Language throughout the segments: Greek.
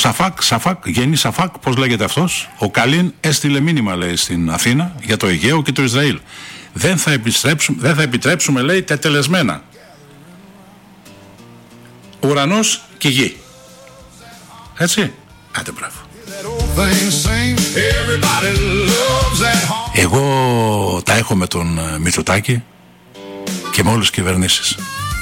Γενή Σαφάκ, πώς λέγεται αυτός, ο Καλίν έστειλε μήνυμα, λέει, στην Αθήνα για το Αιγαίο και το Ισραήλ. Δεν θα επιτρέψουμε, λέει, τετελεσμένα. Ουρανός και γη. Έτσι. Άντε, μπράβο. Εγώ τα έχω με τον Μητσοτάκη και με όλες τις κυβερνήσεις.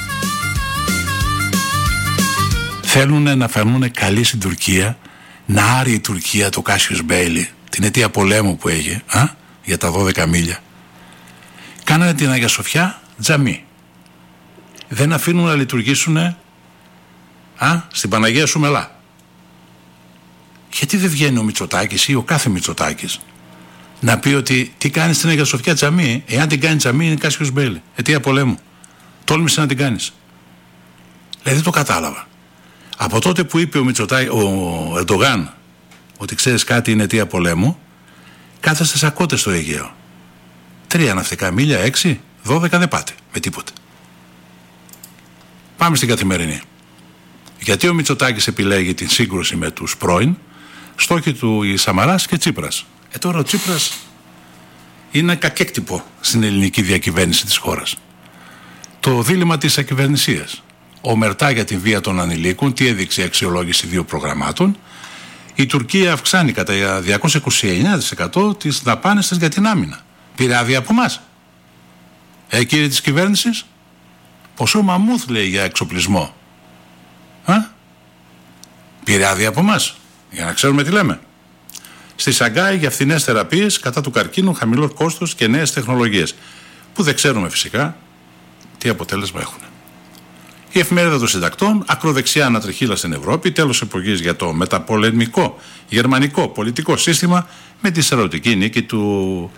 Θέλουν να φέρνουν καλή στην Τουρκία, να άρει η Τουρκία το Κάσιος Μπέιλι, την αιτία πολέμου που έχει, για τα 12 μίλια. Κάνανε την Αγία Σοφιά τζαμί. Δεν αφήνουν να λειτουργήσουν στην Παναγία Σουμελά. Γιατί δεν βγαίνει ο Μητσοτάκης ή ο κάθε Μητσοτάκης να πει ότι τι κάνει στην Αγία Σοφιά τζαμί, εάν την κάνει τζαμί είναι Κάσιος Μπέιλι, αιτία πολέμου. Τόλμησε να την κάνεις. Δηλαδή το κατάλαβα. Από τότε που είπε ο Ερντογάν ότι ξέρεις κάτι είναι αιτία πολέμου, κάθεστε σακώτες στο Αιγαίο. 3 ναυτικά μίλια, 6, 12 δεν πάτε με τίποτε. Πάμε στην καθημερινή. Γιατί ο Μητσοτάκης επιλέγει την σύγκρουση με τους πρώην, στόχοι του οι Σαμαράς και Τσίπρας. Τώρα ο Τσίπρας είναι κακέκτυπο στην ελληνική διακυβέρνηση της χώρας. Το δίλημμα της ακυβερνησίας. Ο Μερτά για την βία των ανηλίκων, τι έδειξε η αξιολόγηση 2 προγραμμάτων. Η Τουρκία αυξάνει κατά 229% τις δαπάνες της για την άμυνα. Πήρε άδεια από εμάς. Κύριε της κυβέρνησης, ποσό μαμούθ λέει για εξοπλισμό. Πήρε άδεια από εμάς, για να ξέρουμε τι λέμε. Στη Σαγκάη για φθηνές θεραπείες κατά του καρκίνου, χαμηλό κόστος και νέες τεχνολογίες, που δεν ξέρουμε φυσικά τι αποτέλεσμα έχουν. Η εφημερίδα των συντακτών, ακροδεξιά ανατριχύλα στην Ευρώπη, τέλος εποχής για το μεταπολεμικό γερμανικό πολιτικό σύστημα με τη σαρωτική νίκη του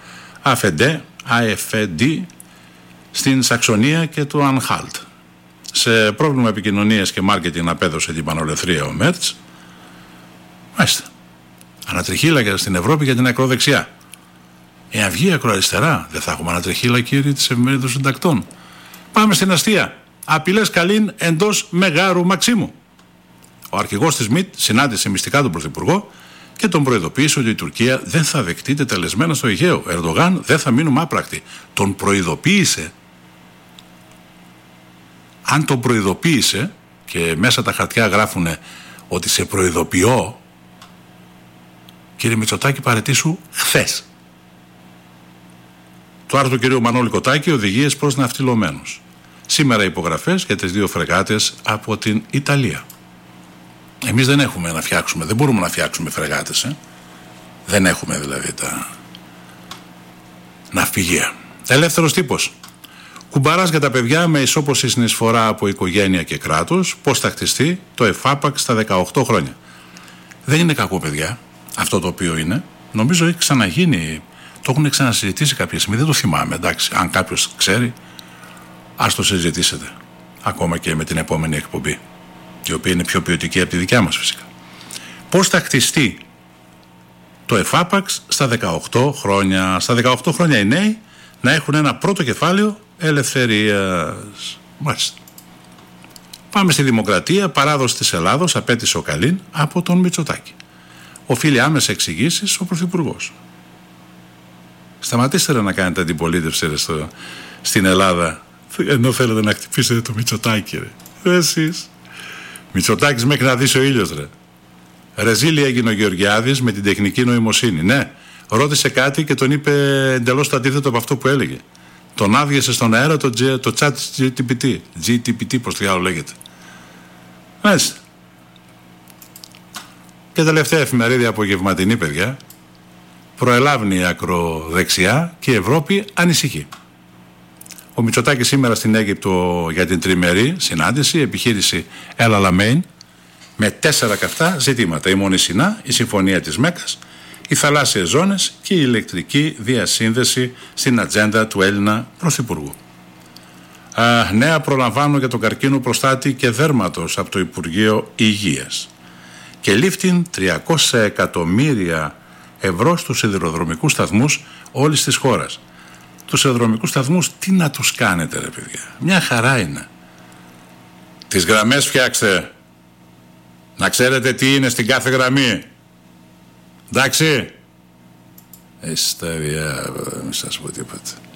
AfD στην Σαξονία και του Ανχάλτ. Σε πρόβλημα επικοινωνίας και μάρκετινγκ απέδωσε την πανολευθρία ο Μέρτς. Μάλιστα. Ανατριχύλα στην Ευρώπη για την ακροδεξιά. Εάν βγει ακροαριστερά, δεν θα έχουμε ανατριχύλα, κύριοι της εφημερίδας των συντακτών. Πάμε στην αστεία. Απειλές Καλίν εντός Μεγάρου Μαξίμου. Ο αρχηγός της ΜΙΤ συνάντησε μυστικά τον Πρωθυπουργό και τον προειδοποίησε ότι η Τουρκία δεν θα δεχτεί τετελεσμένα στο Αιγαίο. Ερντογάν, δεν θα μείνουμε άπρακτοι. Τον προειδοποίησε. Αν τον προειδοποίησε, και μέσα τα χαρτιά γράφουν ότι σε προειδοποιώ, κύριε Μητσοτάκη, παραιτήσου χθες. Το άρθρο του κ. Μανώλη Κοτάκη, οδηγίες προς ναυτιλωμένους. Σήμερα υπογραφές για τις 2 φρεγάτες από την Ιταλία. Εμείς δεν έχουμε να φτιάξουμε, δεν μπορούμε να φτιάξουμε φρεγάτες. Δεν έχουμε δηλαδή τα ναυπηγεία. Ελεύθερος τύπος. Κουμπαράς για τα παιδιά με ισόποση συνεισφορά από οικογένεια και κράτος, πώς θα χτιστεί το ΕΦΑΠΑΚ στα 18 χρόνια. Δεν είναι κακό, παιδιά, αυτό το οποίο είναι. Νομίζω έχει ξαναγίνει, το έχουν ξανασυζητήσει κάποια στιγμή, δεν το θυμάμαι, εντάξει, αν κάποιος ξέρει. Ας το συζητήσετε, ακόμα και με την επόμενη εκπομπή, η οποία είναι πιο ποιοτική από τη δικιά μας φυσικά. Πώς θα χτιστεί το ΕΦΑΠΑΞ στα 18 χρόνια. Στα 18 χρόνια οι νέοι να έχουν ένα πρώτο κεφάλαιο ελευθερίας. Μάλιστα. Πάμε στη Δημοκρατία. Παράδοση της Ελλάδος απέτησε ο Καλίν από τον Μητσοτάκη. Οφείλει άμεσες εξηγήσεις ο Πρωθυπουργός. Σταματήστε να κάνετε αντιπολίτευση στην Ελλάδα, ενώ θέλετε να χτυπήσετε το Μητσοτάκη, ρε. Εσείς. Μητσοτάκης μέχρι να δεις ο ήλιος, ρε. Ρεζίλη έγινε ο Γεωργιάδης με την τεχνική νοημοσύνη. Ναι, ρώτησε κάτι και τον είπε εντελώς το αντίθετο από αυτό που έλεγε. Τον άδειασε στον αέρα το chat GPT, πώς το άλλο λέγεται. Μάλιστα. Και τελευταία εφημερίδα απογευματινή, παιδιά. Προελάβνει η ακροδεξιά και η Ευρώπη ανησυχεί. Ο Μητσοτάκης σήμερα στην Αίγυπτο για την τριμερή συνάντηση, επιχείρηση El Alamein, με 4 καυτά ζητήματα. Η Μονησινά, η Συμφωνία της Μέκας, οι θαλάσσιες ζώνες και η ηλεκτρική διασύνδεση στην ατζέντα του Έλληνα Πρωθυπουργού. Νέα προλαμβάνω για τον καρκίνο προστάτη και δέρματος από το Υπουργείο Υγείας. Και λήφτην 300 εκατομμύρια ευρώ στους σιδηροδρομικούς σταθμούς όλης της χώρας. Τους σιδηροδρομικούς σταθμούς τι να τους κάνετε, ρε παιδιά. Μια χαρά είναι. Τις γραμμές φτιάξτε Να ξέρετε τι είναι στην κάθε γραμμή. Εντάξει. Ιστορία, μην σας πω τίποτα.